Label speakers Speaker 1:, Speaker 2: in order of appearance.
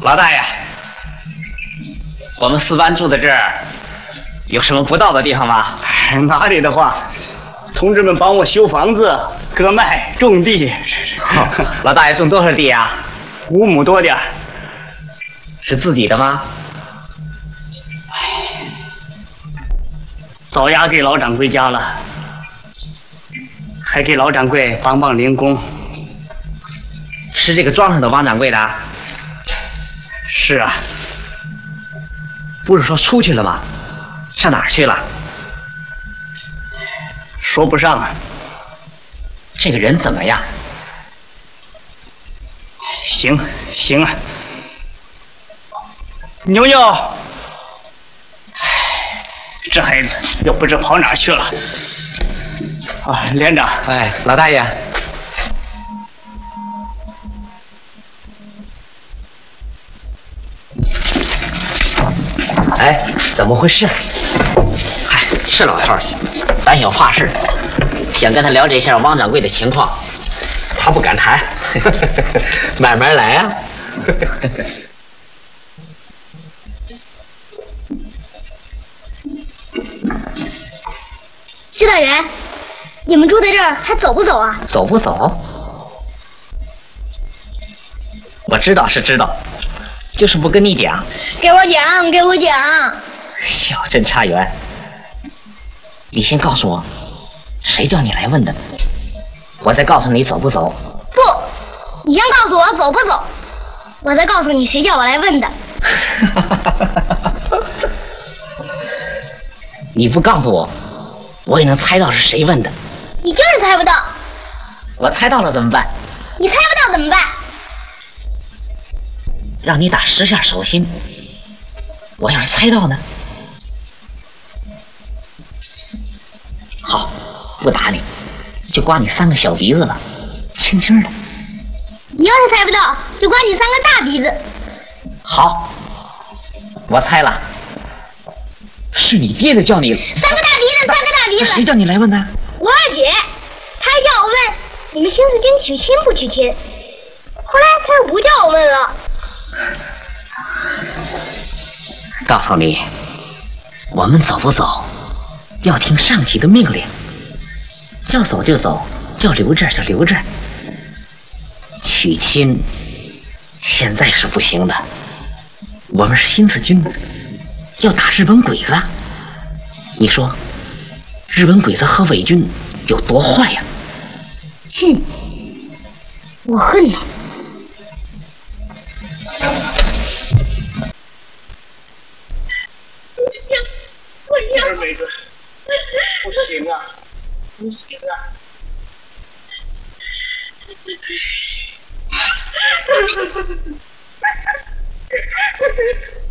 Speaker 1: 老大爷，我们四班住在这儿，有什么不到的地方吗？
Speaker 2: 哪里的话，同志们帮我修房子、割麦、种地。
Speaker 1: 老大爷种多少地啊
Speaker 2: ？5亩多点儿。
Speaker 1: 是自己的吗？
Speaker 2: 早押给老掌柜家了，还给老掌柜帮帮零工。
Speaker 1: 是这个庄上的王掌柜的？
Speaker 2: 是啊。
Speaker 1: 不是说出去了吗？上哪儿去了？
Speaker 2: 说不上啊。
Speaker 1: 这个人怎么样？
Speaker 2: 行啊。牛牛，这孩子又不知跑哪儿去了。啊，连长。
Speaker 1: 哎，老大爷。哎，怎么回事？嗨，是老头儿，咱有话事，想跟他了解一下汪掌柜的情况，他不敢谈，慢慢来啊。
Speaker 3: 指导员，你们住在这儿还走不走啊？
Speaker 1: 走不走？我知道是知道，就是不跟你讲。
Speaker 3: 给我讲。
Speaker 1: 小侦查员，你先告诉我，谁叫你来问的？我再告诉你走不走。
Speaker 3: 不，你先告诉我走不走，我再告诉你谁叫我来问的。
Speaker 1: 你不告诉我，我也能猜到是谁问的。
Speaker 3: 你就是猜不到。
Speaker 1: 我猜到了怎么办？
Speaker 3: 你猜不到怎么办？
Speaker 1: 让你打10下手心，我要是猜到呢？好，不打你，就刮你3个小鼻子了，轻轻的。
Speaker 3: 你要是猜不到，就刮你3个大鼻子。
Speaker 1: 好，我猜了，是你爹的叫你。3个
Speaker 3: 大鼻子。
Speaker 1: 谁叫你来问的？
Speaker 3: 我二姐，她还叫我问你们新四军娶亲不娶亲，后来她又不叫我问了。
Speaker 1: 告诉你，我们走不走，要听上级的命令，叫走就走，叫留这儿就留这儿。娶亲现在是不行的，我们是新四军，要打日本鬼子。你说日本鬼子和伪军有多坏呀？
Speaker 3: 哼，我恨你。
Speaker 2: 二妹子，不行啊，不行啊！